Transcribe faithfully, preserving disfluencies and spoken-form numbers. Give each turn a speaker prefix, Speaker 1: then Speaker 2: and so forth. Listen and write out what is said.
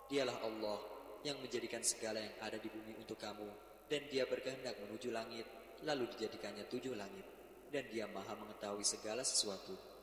Speaker 1: Dialah Allah yang menjadikan segala yang ada di bumi untuk kamu, dan Dia berkehendak menuju langit, lalu dijadikannya tujuh langit, dan Dia maha mengetahui segala sesuatu.